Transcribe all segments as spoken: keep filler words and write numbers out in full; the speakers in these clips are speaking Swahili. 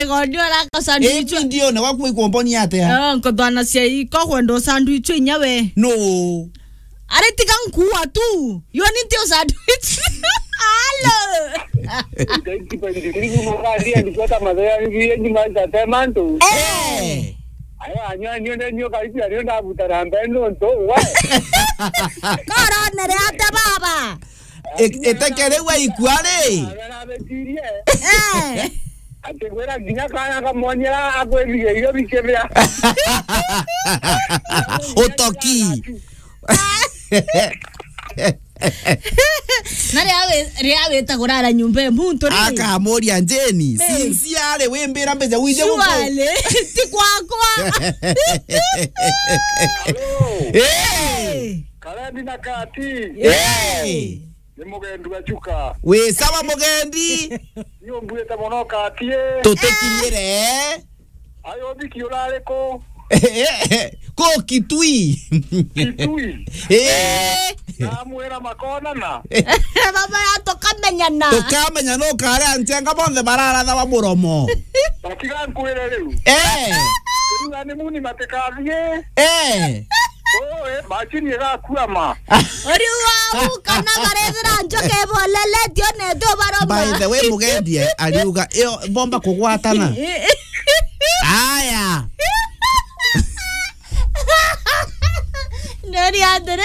Godio la ka sandwich. Eh ndio na waku ikomponi ate ya. Ah nkodwana sia ko kwendo sandwich nyawe. No. Are tika nkuwa tu. Yo ni tio sandwich. Hello. Eh. Aya nya nyo nyo ka ipia nyo na butara mbeno ndo wa. Kora nere ate baba. Etekere wa ikuare. Ara betirie. Eh. Ate gwera ginya kana ka monyera akweliye iyo bikebya. Otoki. Nare awe reawe ta gorara nyumbe muntu ri. Aka moria njeni. Sinsiale wembera mbeza wije guko. Suale ti kwakwa. Eh. Kalandi na kati. Eh. Mugendi wachuka. We sawa mugendi. Yo mbuyeta mono katie. Totekinyere. Ayo biki olaleko. Ko kitui. Kitui. Eh. Na muera makona na. Baba ya tokamenyana. Tokamenya no kare antenga bonde barara da muromo. Bakiga nkuere leo. Eh. Ni muni matekavie. Eh. Oh, eh, machini ya kuama. Ori wa kana garezera njoke bolele tio ne do baroma. By the way mugendi aliuga iyo bomba kugwatana. Aya. Neri adere.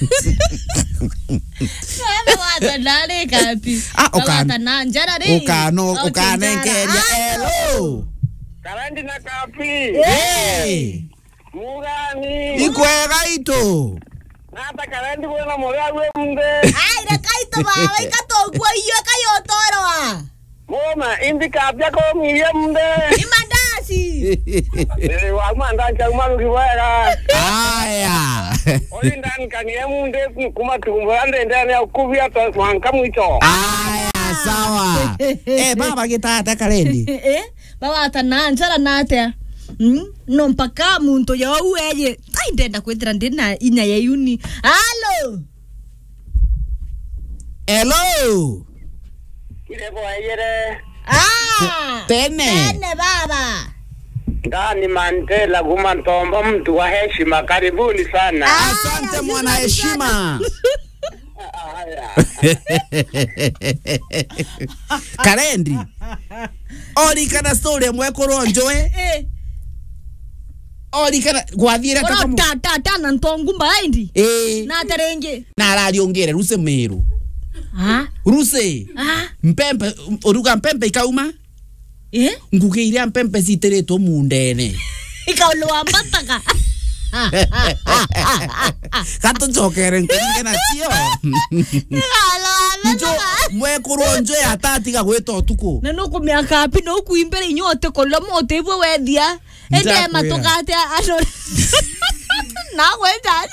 Sabe wata nare kapi. Ah, wata nanjara re. Ukano ukane Kenya. Hello. Karandi na kapi. Eh. Mugani. Ikwega ito. Nata karandi bona moya we munde. Ai re kaito baba ikatogwa iyo kayotoroa. Moma indi kapya ko miye munde. Imandasi. Eh wa manda chama kiwera. Aya. Oli ndan kaniye munde kuma tumbande ndani ya kubia to mwanka mwito. Aya sawa. Eh baba gitata karendi. Eh baba atananjara nate. Mm, no mpaka muntu ya ueye. Tai ndenda kwethira ndina inya ya uni. Hello. Hello. Kile bo ayere. Ah. Tene. Tene baba. Ndani Mandela kumantomba mtu wa heshima, karibuni sana. Asante mwana heshima. Karendi. Ori kana story mwekoro njoe. Eh. Ori kana gwathira ta kama. Ta ta ta na ntongumba indi. Eh. Na terenge. Na radio ngere ruse meru. Ha? Ruse. Ah. Mpempe oruga mpempe ikauma. Eh? Ngugeira mpempe sitereto mundene. Ikaulo ambataka. Kato chokere ngene na sio. Ikaulo ambataka. Mwekoro njoe atatiga gweta tuko. Na no kumiaka api no kuimbere inyote kola mote bwe wedia. Ende matokate ano. Na wenda.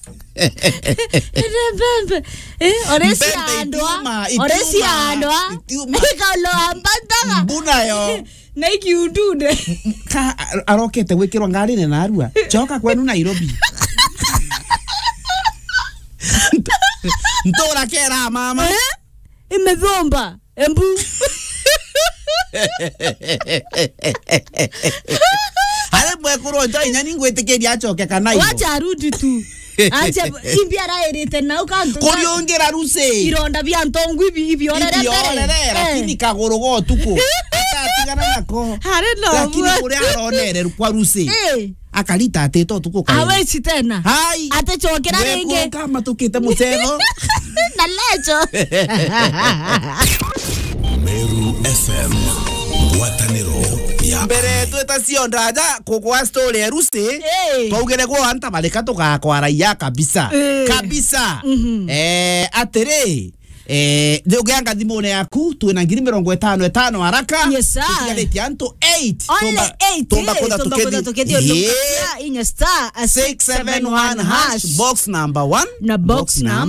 Rebembe. Eh, oresi andwa. Oresi andwa. Ikaulo ambataka. Mbuna yo. Na ikiundude. Ka arokete gwikirwa ngari ne narua. Choka kwenu Nairobi. Ntora kera mama. Eh? Imevomba. Embu. Ale mwe kuronja inyani ngwetekeria achoke kana ibo. Wacha arudi tu. Acha imbiara erite na ukanto. Kuriongera ruse. Ironda bya ntongu ibi ibiorere tere. Ibiorere lakini kagoro go tuko. Atigana nako. Hare no. Lakini uri aronere kwa ruse. Eh. Akalita ateto tuko kwa. Awe tena. Hai. Atachokera ringe. Wewe kama tukite musego. Na lecho. Meru F M. Guatanero ya mbere tweta cionda aja kugwa story ya ruse twaugere go anta baleka tugakwara ya kabisa kabisa eh atere eh ndugianga thimune yaku twina ngiri mirongo itano itano haraka tukigaleti anto eight tomba tomba koda tukedi inya star six seven one hash box number one na box number